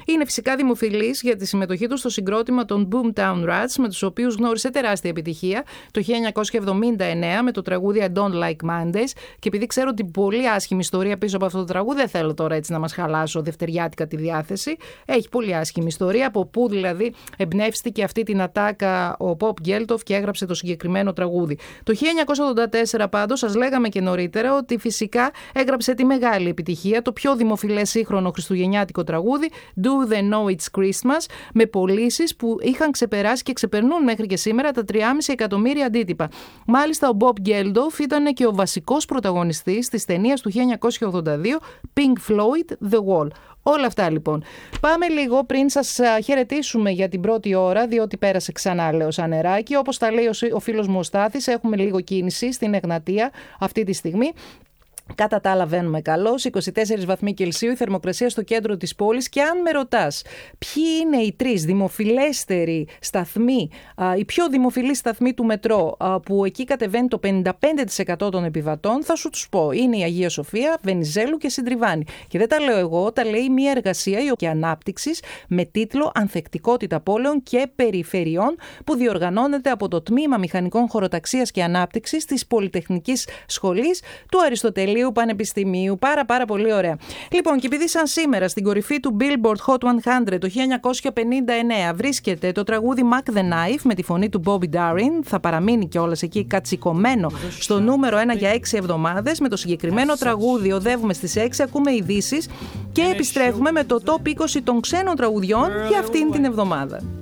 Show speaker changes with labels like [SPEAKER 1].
[SPEAKER 1] Είναι φυσικά δημοφιλής για τη συμμετοχή του στο συγκρότημα των Boomtown Rats, με τους οποίους γνώρισε τεράστια επιτυχία το 1979 με το τραγούδι I Don't Like Mondays. Και επειδή ξέρω την πολύ άσχημη ιστορία πίσω από αυτό το τραγούδι, δεν θέλω τώρα έτσι να μας χαλάσω δευτεριάτικα τη διάθεση. Έχει πολύ άσχημη ιστορία, από πού δηλαδή εμπνεύστηκε αυτή την ατάκα ο Bob Geldof και έγραψε το συγκεκριμένο τραγούδι. Το 1984 πάντως, σας λέγαμε και νωρίτερα ότι φυσικά έγραψε τη μεγάλη επιτυχία, το πιο δημοφιλές σύγχρονο χριστουγεννιάτικο τραγούδι, Do They Know It's Christmas, με πωλήσεις που είχαν ξεπεράσει και ξεπερνούν μέχρι και σήμερα τα 3,5 εκατομμύρια αντίτυπα. Μάλιστα ο Bob Geldof ήταν και ο βασικός πρωταγωνιστής της ταινίας του 1982 Pink Floyd The Wall. Όλα αυτά λοιπόν. Πάμε λίγο πριν σας χαιρετήσουμε για την πρώτη ώρα, διότι πέρασε ξανά, λέω, σαν νεράκι. Όπως τα λέει ο φίλος μου ο Στάθης, έχουμε λίγο κίνηση στην Εγνατία αυτή τη στιγμή. Κατά τα άλλα βαίνουμε καλώς, 24 βαθμοί Κελσίου η θερμοκρασία στο κέντρο της πόλης. Και αν με ρωτάς ποιοι είναι οι 3 δημοφιλέστεροι σταθμοί, οι πιο δημοφιλείς σταθμοί του μετρό, που εκεί κατεβαίνει το 55% των επιβατών, θα σου τους πω. Είναι η Αγία Σοφία, Βενιζέλου και Συντριβάνη. Και δεν τα λέω εγώ, τα λέει μια εργασία και ανάπτυξης με τίτλο «Ανθεκτικότητα πόλεων και περιφερειών», που διοργανώνεται από το Τμήμα Μηχανικών Χωροταξίας και Ανάπτυξης της Πολυτεχνικής Σχολής του Αριστοτελείου Πανεπιστημίου. Πάρα πολύ ωραία. Λοιπόν, και επειδή σαν σήμερα στην κορυφή του Billboard Hot 100 το 1959 βρίσκεται το τραγούδι Mac the Knife με τη φωνή του Bobby Darin, θα παραμείνει κιόλας εκεί κατσικωμένο στο νούμερο 1 για 6 εβδομάδες. Με το συγκεκριμένο τραγούδι οδεύουμε στις 6, ακούμε ειδήσεις και επιστρέφουμε με το top 20 των ξένων τραγουδιών για αυτήν την εβδομάδα.